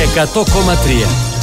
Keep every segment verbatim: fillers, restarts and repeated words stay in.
εκατό κόμμα τρία.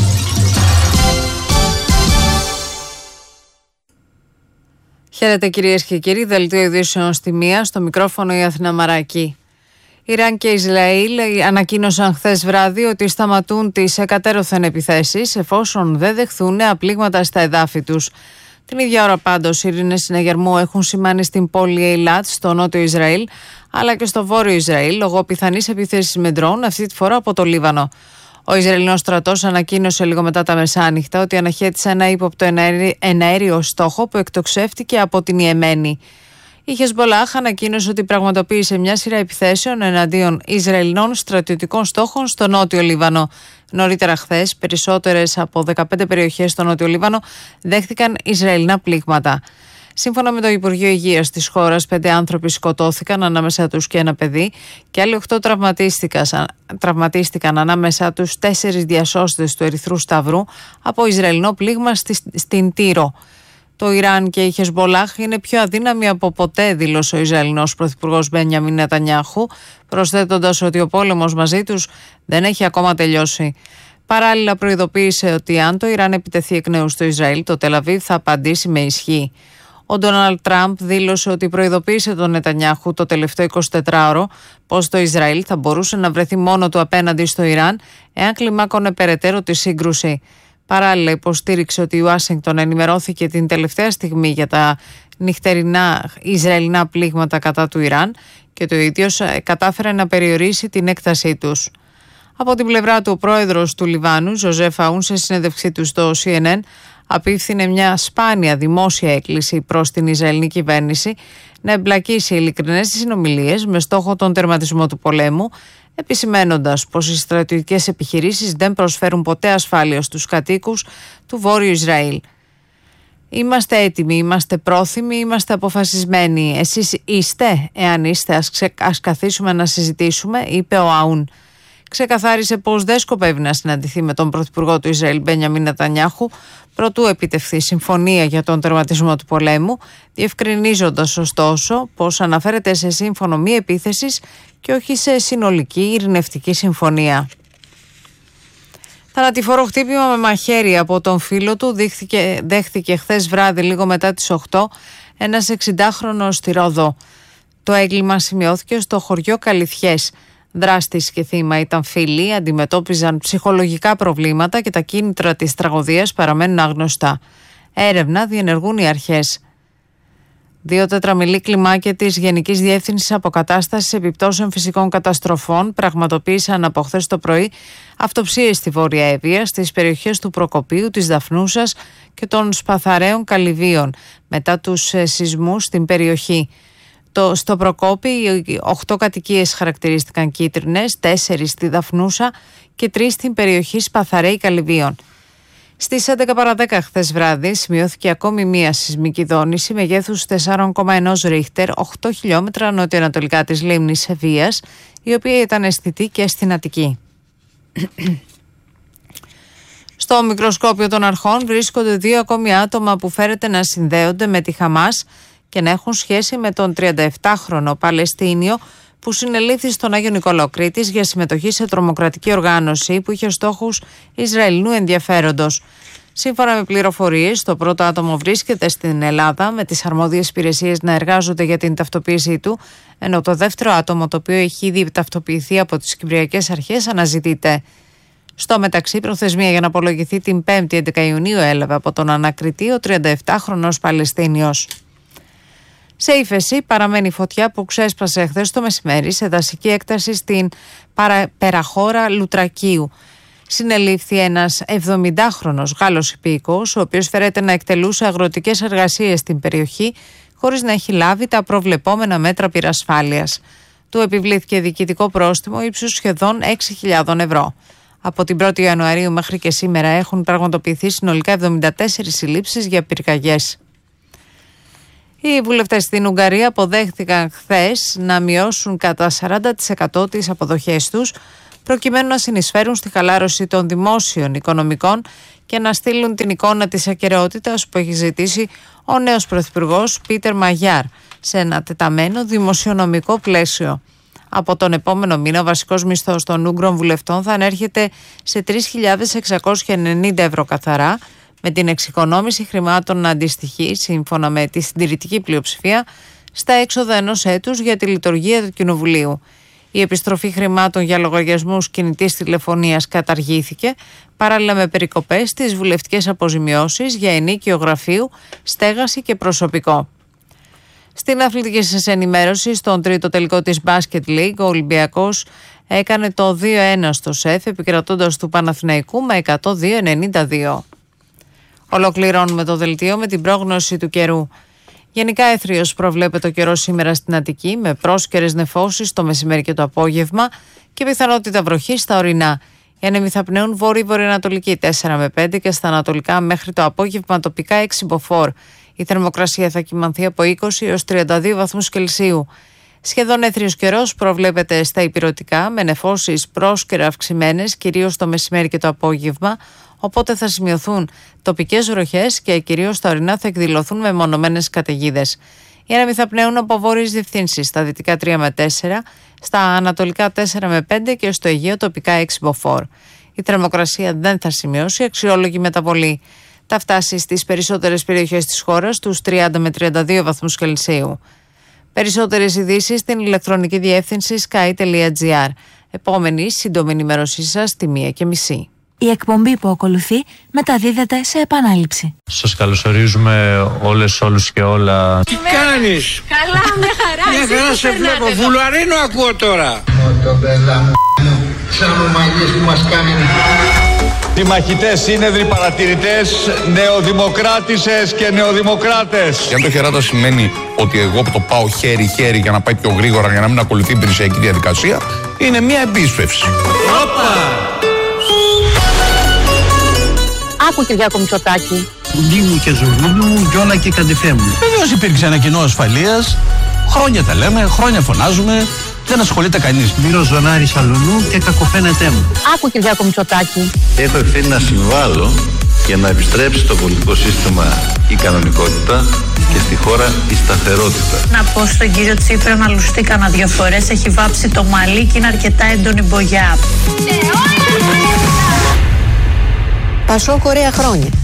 Χαίρετε κυρίες και κύριοι, δελτίο ειδήσεων στη μία, στο μικρόφωνο η Αθηνά Μαράκη. Ιράν και Ισραήλ ανακοίνωσαν χθες βράδυ ότι σταματούν τις εκατέρωθεν επιθέσεις εφόσον δεν δεχθούν απλήγματα στα εδάφη τους. Την ίδια ώρα πάντως οι ειρήνες συναγερμού έχουν σημάνει στην πόλη Ειλάτ στο νότιο Ισραήλ αλλά και στο βόρειο Ισραήλ λόγω πιθανής επίθεσης με ντρόουν, αυτή τη φορά από το Λίβανο. Ο Ισραηλινός στρατός ανακοίνωσε λίγο μετά τα μεσάνυχτα ότι αναχέτησε ένα ύποπτο εναέριο στόχο που εκτοξεύτηκε από την Ιεμένη. Η Χεσμπολάχ ανακοίνωσε ότι πραγματοποίησε μια σειρά επιθέσεων εναντίον Ισραηλινών στρατιωτικών στόχων στο νότιο Λίβανο. Νωρίτερα χθες, περισσότερες από δεκαπέντε περιοχές στο νότιο Λίβανο δέχτηκαν Ισραηλινά πλήγματα. Σύμφωνα με το Υπουργείο Υγείας της χώρας, πέντε άνθρωποι σκοτώθηκαν, ανάμεσά τους και ένα παιδί, και άλλοι οχτώ τραυματίστηκαν, τραυματίστηκαν ανάμεσά τους τέσσερις διασώστες του Ερυθρού Σταυρού από Ισραηλινό πλήγμα στη, στην Τύρο. Το Ιράν και η Χεσμπολάχ είναι πιο αδύναμοι από ποτέ, δήλωσε ο Ισραηλινός πρωθυπουργός Μπένιαμιν Νετανιάχου, προσθέτοντας ότι ο πόλεμος μαζί τους δεν έχει ακόμα τελειώσει. Παράλληλα, προειδοποίησε ότι αν το Ιράν επιτεθεί εκ νέου στο Ισραήλ, το Τελ Αβίβ θα απαντήσει με ισχύ. Ο Ντόναλντ Τραμπ δήλωσε ότι προειδοποίησε τον Νετανιάχου το τελευταίο εικοσιτετράωρο πως το Ισραήλ θα μπορούσε να βρεθεί μόνο του απέναντι στο Ιράν εάν κλιμάκωνε περαιτέρω τη σύγκρουση. Παράλληλα, υποστήριξε ότι η Ουάσιγκτον ενημερώθηκε την τελευταία στιγμή για τα νυχτερινά Ισραηλινά πλήγματα κατά του Ιράν και το ίδιος κατάφερε να περιορίσει την έκτασή τους. Από την πλευρά του, ο πρόεδρος του Λιβάνου, Ζωζέφ Αούν, σε συνέντευξή του στο Σι Εν Εν, απίφθινε μια σπάνια δημόσια έκκληση προς την Ισραηλινή κυβέρνηση να εμπλακεί σε ειλικρινές συνομιλίες με στόχο τον τερματισμό του πολέμου, επισημένοντας πως οι στρατιωτικές επιχειρήσεις δεν προσφέρουν ποτέ ασφάλεια στους κατοίκους του Βόρειου Ισραήλ. Είμαστε έτοιμοι, είμαστε πρόθυμοι, είμαστε αποφασισμένοι. Εσείς είστε? Εάν είστε, ας, ξε... ας καθίσουμε να συζητήσουμε, είπε ο Αούν. Ξεκαθάρισε πως δεν σκοπεύει να συναντηθεί με τον πρωθυπουργό του Ισραήλ Μπένιαμιν Νετανιάχου προτού επιτευχθεί συμφωνία για τον τερματισμό του πολέμου, διευκρινίζοντας ωστόσο πως αναφέρεται σε σύμφωνο μη επίθεσης και όχι σε συνολική ειρηνευτική συμφωνία. Θανατηφόρο χτύπημα με μαχαίρι από τον φίλο του δέχθηκε, δέχθηκε χθες βράδυ λίγο μετά τις οκτώ ένας εξηντάχρονος στη Ρόδο. Το έγκλημα σημειώθηκε στο χωριό Καλυθιές. Δράστης και θύμα ήταν φίλοι, αντιμετώπιζαν ψυχολογικά προβλήματα και τα κίνητρα της τραγωδίας παραμένουν άγνωστα. Έρευνα διενεργούν οι αρχές. Δύο τετραμιλή κλιμάκια της Γενικής Διεύθυνσης Αποκατάστασης Επιπτώσεων Φυσικών Καταστροφών πραγματοποίησαν από χθες το πρωί αυτοψίες στη Βόρεια Εύβοια, στις περιοχές του Προκοπίου, της Δαφνούσας και των Σπαθαραίων Καλυβίων μετά τους σεισμούς στην περιοχή. Το, στο Προκόπη, οκτώ κατοικίες χαρακτηρίστηκαν κίτρινες, τέσσερις στη Δαφνούσα και τρεις στην περιοχή Σπαθαραίοι Καλυβίων. Στις έντεκα παρά δέκα χθες βράδυ σημειώθηκε ακόμη μία σεισμική δόνηση μεγέθους τέσσερα κόμμα ένα Ρίχτερ, οκτώ χιλιόμετρα νοτιοανατολικά της λίμνης Ευβοίας, η οποία ήταν αισθητή και στην Αττική. Στο μικροσκόπιο των αρχών βρίσκονται δύο ακόμη άτομα που φέρεται να συνδέονται με τη Χαμάς και να έχουν σχέση με τον τριανταεπτάχρονο Παλαιστίνιο που συνελήφθη στον Άγιο Νικόλαο Κρήτης για συμμετοχή σε τρομοκρατική οργάνωση που είχε στόχους Ισραηλινού ενδιαφέροντος. Σύμφωνα με πληροφορίες, το πρώτο άτομο βρίσκεται στην Ελλάδα με τις αρμόδιες υπηρεσίες να εργάζονται για την ταυτοποίησή του, ενώ το δεύτερο άτομο, το οποίο έχει ήδη ταυτοποιηθεί από τις κυπριακές αρχές, αναζητείται. Στο μεταξύ, προθεσμία για να απολογηθεί την πέμπτη έντεκα Ιουνίου έλαβε από τον ανακριτή ο τριανταεπτάχρονος Παλαιστίνιος. Σε ύφεση παραμένει η φωτιά που ξέσπασε χθες το μεσημέρι σε δασική έκταση στην παρα... Περαχώρα Λουτρακίου. Συνελήφθη ένας εβδομηντάχρονος Γάλλος υπήκοος, ο οποίος φέρεται να εκτελούσε αγροτικές εργασίες στην περιοχή χωρίς να έχει λάβει τα προβλεπόμενα μέτρα πυρασφάλειας. Του επιβλήθηκε διοικητικό πρόστιμο ύψους σχεδόν έξι χιλιάδες ευρώ. Από την πρώτη Ιανουαρίου μέχρι και σήμερα έχουν πραγματοποιηθεί συνολικά εβδομήντα τέσσερις συλλήψεις για πυρκαγιές. Οι βουλευτές στην Ουγγαρία αποδέχθηκαν χθες να μειώσουν κατά σαράντα τοις εκατό τις αποδοχές τους προκειμένου να συνεισφέρουν στη χαλάρωση των δημόσιων οικονομικών και να στείλουν την εικόνα της ακεραιότητας που έχει ζητήσει ο νέος πρωθυπουργός Πίτερ Μαγιάρ σε ένα τεταμένο δημοσιονομικό πλαίσιο. Από τον επόμενο μήνα ο βασικός μισθός των Ούγγρων βουλευτών θα ανέρχεται σε τρεις χιλιάδες εξακόσια ενενήντα ευρώ καθαρά, με την εξοικονόμηση χρημάτων να αντιστοιχεί, σύμφωνα με τη συντηρητική πλειοψηφία, στα έξοδα ενός έτους για τη λειτουργία του Κοινοβουλίου. Η επιστροφή χρημάτων για λογαριασμούς κινητής τηλεφωνίας καταργήθηκε, παράλληλα με περικοπές στις βουλευτικές αποζημιώσεις για ενίκιο γραφείου, στέγαση και προσωπικό. Στην αθλητική σας ενημέρωση, στον τρίτο τελικό της Basket League, ο Ολυμπιακός έκανε το δύο ένα στο ΣΕΦ, επικρατώντας του Παναθηναϊκού με εκατόν δύο ενενήντα δύο. Ολοκληρώνουμε το δελτίο με την πρόγνωση του καιρού. Γενικά έθριος προβλέπεται ο καιρός σήμερα στην Αττική, με πρόσκαιρες νεφώσεις το μεσημέρι και το απόγευμα και πιθανότητα βροχής στα ορεινά. Οι άνεμοι θα πνέουν βόρειο-βορειοανατολική τέσσερα με πέντε και στα ανατολικά μέχρι το απόγευμα τοπικά έξι μποφόρ. Η θερμοκρασία θα κυμανθεί από είκοσι έως τριάντα δύο βαθμούς Κελσίου. Σχεδόν έθριος καιρός προβλέπεται στα ηπειρωτικά, με νεφώσεις πρόσκαιρα αυξημένες, κυρίως το μεσημέρι και το απόγευμα, οπότε θα σημειωθούν τοπικές βροχές και κυρίως τα ορεινά θα εκδηλωθούν με μονομένες καταιγίδες. Οι άνεμοι θα πνέουν από βόρειες διευθύνσεις, στα δυτικά τρία με τέσσερα, στα ανατολικά τέσσερα με πέντε και στο Αιγαίο τοπικά έξι μποφόρ. Η θερμοκρασία δεν θα σημειώσει αξιόλογη μεταβολή. Θα φτάσει στις περισσότερες περιοχές της χώρας τους τριάντα με τριάντα δύο βαθμούς Κελσίου. Περισσότερες ειδήσεις στην ηλεκτρονική διεύθυνση sky τελεία gr. Επόμενη σύντομη ενημέρωσή σας στη μία και μισή. Η εκπομπή που ακολουθεί μεταδίδεται σε επανάληψη. Σας καλωσορίζουμε όλες, όλους και όλα. Τι κάνεις? Καλά, με χαρά. Μια χαρά σε βλέπω. Βουλαρίνο ακούω τώρα. Μοτομπέλα μου, σαν ομαλίες που μας κάνουν. Οι μαχητές σύνεδροι παρατηρητές, νεοδημοκράτησες και νεοδημοκράτες. Και αν το χεράτο σημαίνει ότι εγώ το πάω χέρι-χέρι για να πάει πιο γρήγορα, για να μην ακολουθεί η υπηρεσιακή διαδικασία, είναι μια επίσπευση. Όπα! Άκου, Κυριάκο Μητσοτάκη. Κουντί μου και ζουρνούλου μου, γιόλα και καντιφέ μου. Βεβαίως υπήρξε ένα κοινό ασφαλείας. Χρόνια τα λέμε, χρόνια φωνάζουμε. Δεν ασχολείται κανείς. Μύρο ζωνάρι σαλονού και κακοφαίνεται μου. Άκου, Κυριάκο Μητσοτάκη. Έχω ευθύνη να συμβάλλω για να επιστρέψει στο πολιτικό σύστημα η κανονικότητα και στη χώρα η σταθερότητα. Να πω στον κύριο Τσίπρα να λουστεί κανένα δύο φορές. Έχει βάψει το μαλλί και είναι αρκετά έντονη μπογιά. Πασόκ ωραία χρόνια.